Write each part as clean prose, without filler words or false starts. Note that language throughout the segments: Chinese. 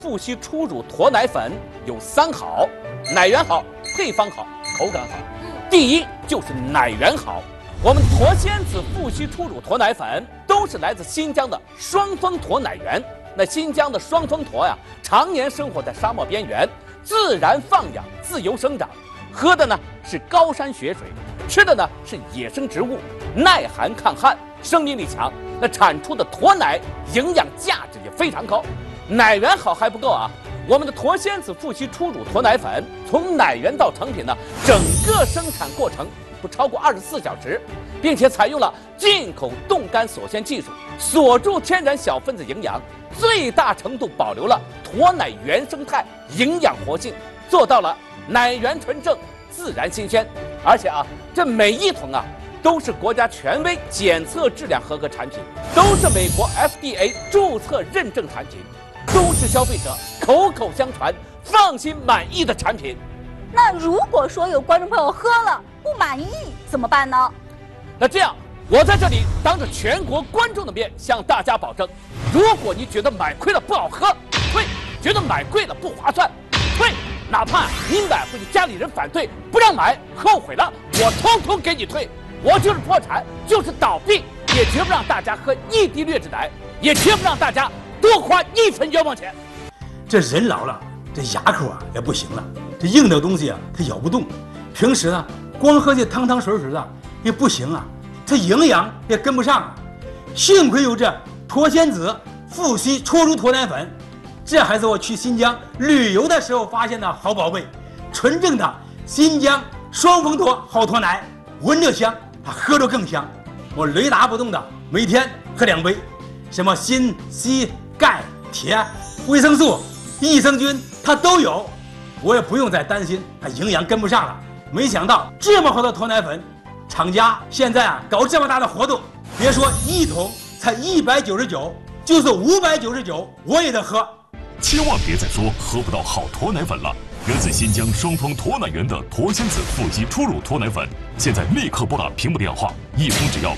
富硒初乳脱奶粉有3好：奶源好、配方好、口感好。第一就是奶源好。我们驼仙子富硒初乳脱奶粉都是来自新疆的双峰驼奶源。那新疆的双峰驼呀，常年生活在沙漠边缘，自然放养，自由生长，喝的呢是高山雪水，吃的呢是野生植物，耐寒抗旱，生命力强。那产出的驼奶营养价值也非常高。奶源好还不够啊，我们的驼仙子富硒初乳脱奶粉从奶源到成品呢，整个生产过程不超过24小时，并且采用了进口冻干锁鲜技术，锁住天然小分子营养，最大程度保留了驼奶原生态营养活性，做到了奶源纯正、自然新鲜。而且啊，这每一桶啊都是国家权威检测质量合格产品，都是美国 FDA 注册认证产品，都是消费者口口相传、放心满意的产品。 那如果说有观众朋友喝了不满意怎么办呢？ 那这样，我在这里当着全国观众的面向大家保证，如果你觉得买亏了不好喝，退；觉得买贵了不划算，退。哪怕你买回去家里人反对不让买，后悔了，我通通给你退。我就是破产，就是倒闭，也绝不让大家喝1滴劣质奶，也绝不让大家多花1分冤枉钱。 这人老了，这牙口啊也不行了，这硬的东西啊它咬不动，平时呢光喝这汤汤水水的也不行啊，这营养也跟不上啊。幸亏有这驼仙子富硒初乳脱奶粉，这还是我去新疆旅游的时候发现的好宝贝，纯正的新疆双峰驼好脱奶，闻着香，它喝着更香。我雷打不动的每天喝2杯，什么锌、硒、钙、铁、维生素、益生菌它都有，我也不用再担心它营养跟不上了。没想到这么好的脱奶粉，厂家现在啊搞这么大的活动，别说1桶才199，就是599我也得喝。 千万别再说喝不到好脱奶粉了。源自新疆双峰驼奶源的驼仙子富硒初乳脱奶粉，现在立刻拨打屏幕电话，1封只要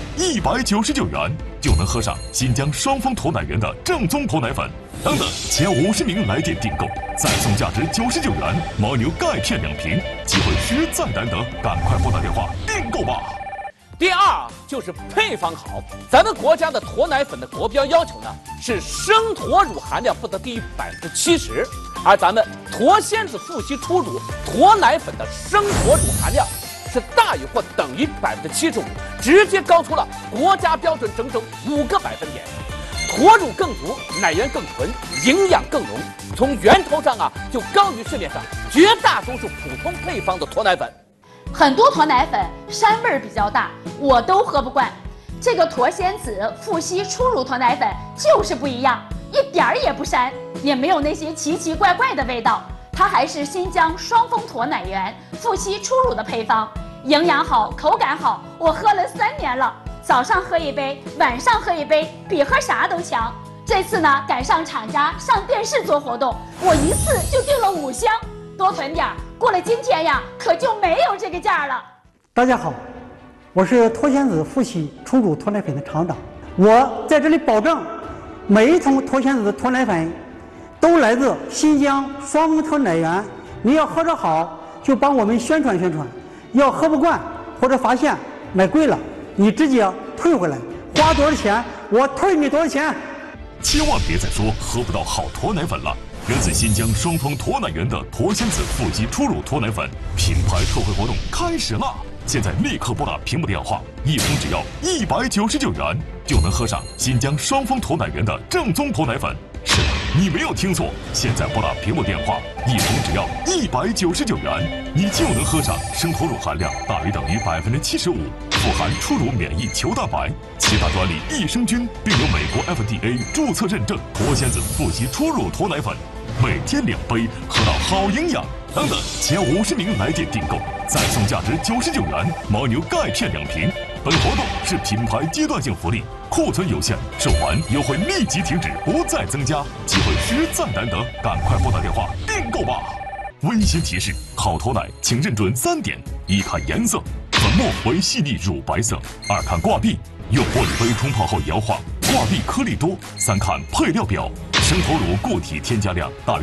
199元，就能喝上新疆双峰驼奶源的正宗驼奶粉。等等，前50名来电订购，再送价值99元牦牛钙片2瓶，机会实在难得，赶快拨打电话订购吧。 第二就是配方好，咱们国家的驼奶粉的国标要求呢是生驼乳含量不得低于70%，而咱们驼仙子富硒初乳驼奶粉的生驼乳含量是大于或等于75%，直接高出了国家标准整整5个百分点。驼乳更足，奶源更纯，营养更浓，从源头上啊就高于市面上绝大多数普通配方的驼奶粉。 很多驼奶粉膻味儿比较大，我都喝不惯。这个驼仙子富硒初乳脱奶粉就是不一样，一点儿也不膻，也没有那些奇奇怪怪的味道。它还是新疆双峰驼奶源富硒初乳的配方，营养好，口感好，我喝了3年了，早上喝1杯，晚上喝1杯，比喝啥都强。这次呢赶上厂家上电视做活动，我一次就订了5箱，多囤点儿。过了今天呀，可就没有这个价了。 大家好，我是驼仙子富硒初乳脱奶粉的厂长，我在这里保证，每一桶驼仙子的脱奶粉都来自新疆双峰驼奶源。你要喝着好，就帮我们宣传宣传；要喝不惯或者发现买贵了，你直接退回来，花多少钱我退你多少钱。 千万别再说喝不到好脱奶粉了。源自新疆双峰驼奶源的驼仙子富硒初乳脱奶粉品牌特惠活动开始啦！现在立刻拨打屏幕电话，1封只要199元，就能喝上新疆双峰驼奶源的正宗驼奶粉。是的，你没有听错，现在拨打屏幕电话，1封只要199元，你就能喝上生驼乳含量大于等于75%，富含初乳免疫球蛋白、其他专利益生菌，并有美国 FDA 注册认证。驼仙子富硒初乳脱奶粉，每天2杯，喝到好营养。等等，前50名来电订购，再送价值99元牦牛钙片2瓶。本活动是品牌阶段性福利，库存有限，售完优惠立即停止，不再增加，机会实在难得，赶快拨打电话订购吧。温馨提示：好驼奶请认准3点：一看颜色，粉末为细腻乳白色；二看挂壁，用玻璃杯冲泡后摇晃，挂壁颗粒多；三看配料表， 生头乳固体添加量大于